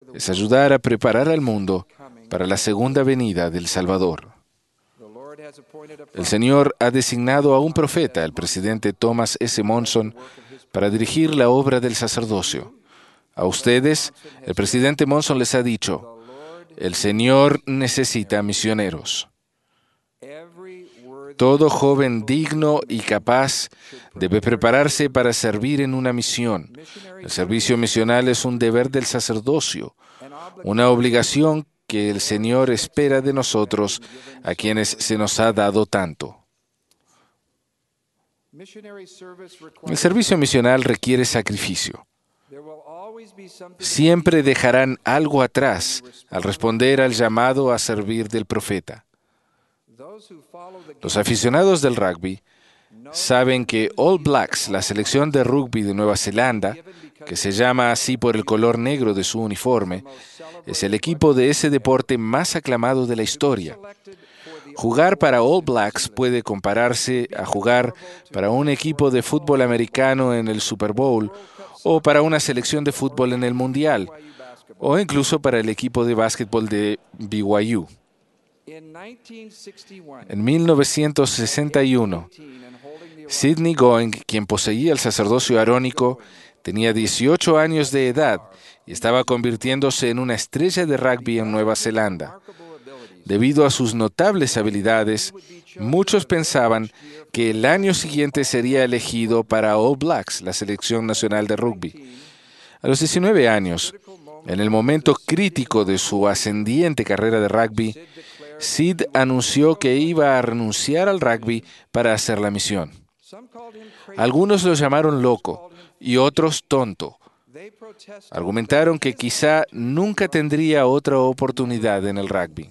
es ayudar a preparar al mundo para la segunda venida del Salvador. El Señor ha designado a un profeta, el presidente Thomas S. Monson, para dirigir la obra del sacerdocio. A ustedes, el presidente Monson les ha dicho: el Señor necesita misioneros. Todo joven digno y capaz debe prepararse para servir en una misión. El servicio misional es un deber del sacerdocio, una obligación que el Señor espera de nosotros, a quienes se nos ha dado tanto. El servicio misional requiere sacrificio. Siempre dejarán algo atrás al responder al llamado a servir del profeta. Los aficionados del rugby saben que All Blacks, la selección de rugby de Nueva Zelanda, que se llama así por el color negro de su uniforme, es el equipo de ese deporte más aclamado de la historia. Jugar para All Blacks puede compararse a jugar para un equipo de fútbol americano en el Super Bowl, o para una selección de fútbol en el Mundial, o incluso para el equipo de básquetbol de BYU. En 1961, Sidney Going, quien poseía el sacerdocio arónico, tenía 18 años de edad y estaba convirtiéndose en una estrella de rugby en Nueva Zelanda. Debido a sus notables habilidades, muchos pensaban que el año siguiente sería elegido para All Blacks, la selección nacional de rugby. A los 19 años, en el momento crítico de su ascendiente carrera de rugby, Sid anunció que iba a renunciar al rugby para hacer la misión. Algunos lo llamaron loco y otros tonto. Argumentaron que quizá nunca tendría otra oportunidad en el rugby.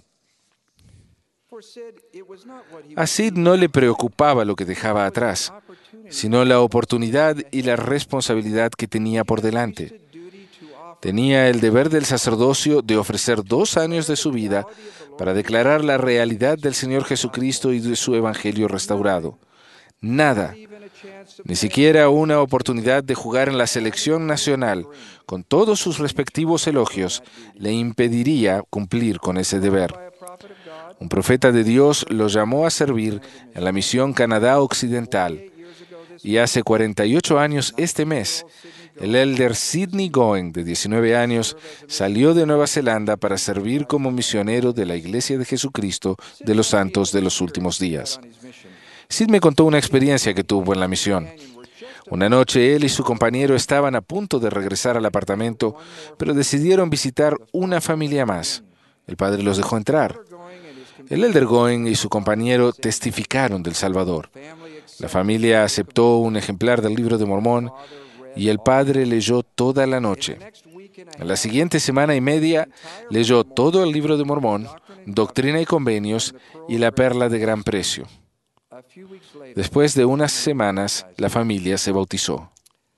A Sid no le preocupaba lo que dejaba atrás, sino la oportunidad y la responsabilidad que tenía por delante. Tenía el deber del sacerdocio de ofrecer 2 años de su vida para declarar la realidad del Señor Jesucristo y de su Evangelio restaurado. Nada, ni siquiera una oportunidad de jugar en la selección nacional, con todos sus respectivos elogios, le impediría cumplir con ese deber. Un profeta de Dios lo llamó a servir en la misión Canadá Occidental. Y hace 48 años este mes, el elder Sidney Going, de 19 años, salió de Nueva Zelanda para servir como misionero de la Iglesia de Jesucristo de los Santos de los Últimos Días. Sid me contó una experiencia que tuvo en la misión. Una noche él y su compañero estaban a punto de regresar al apartamento, pero decidieron visitar una familia más. El padre los dejó entrar. El elder Going y su compañero testificaron del Salvador. La familia aceptó un ejemplar del Libro de Mormón y el padre leyó toda la noche. En la siguiente semana y media leyó todo el Libro de Mormón, Doctrina y Convenios y La Perla de Gran Precio. Después de unas semanas, la familia se bautizó.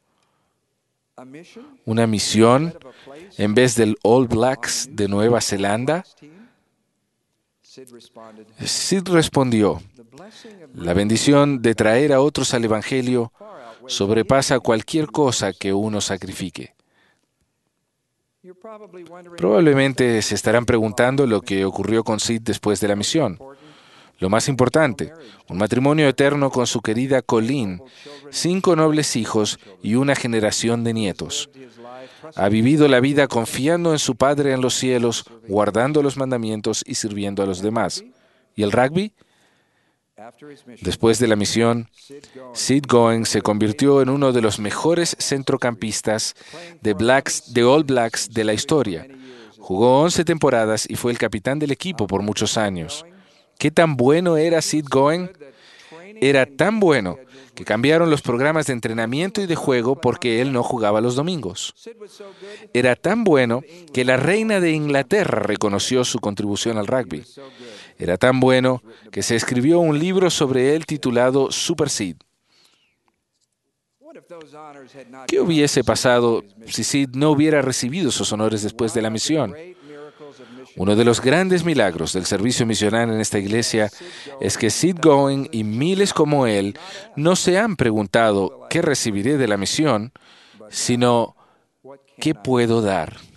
¿Una misión en vez del All Blacks de Nueva Zelanda? Sid respondió: la bendición de traer a otros al Evangelio sobrepasa cualquier cosa que uno sacrifique. Probablemente se estarán preguntando lo que ocurrió con Sid después de la misión. Lo más importante, un matrimonio eterno con su querida Colleen, 5 nobles hijos y una generación de nietos. Ha vivido la vida confiando en su Padre en los cielos, guardando los mandamientos y sirviendo a los demás. ¿Y el rugby? Después de la misión, Sid Going se convirtió en uno de los mejores centrocampistas de All Blacks de la historia. Jugó 11 temporadas y fue el capitán del equipo por muchos años. ¿Qué tan bueno era Sid Going? Era tan bueno que cambiaron los programas de entrenamiento y de juego porque él no jugaba los domingos. Era tan bueno que la reina de Inglaterra reconoció su contribución al rugby. Era tan bueno que se escribió un libro sobre él titulado Super Sid. ¿Qué hubiese pasado si Sid no hubiera recibido esos honores después de la misión? Uno de los grandes milagros del servicio misional en esta iglesia es que Sid Going y miles como él no se han preguntado ¿qué recibiré de la misión?, sino ¿qué puedo dar?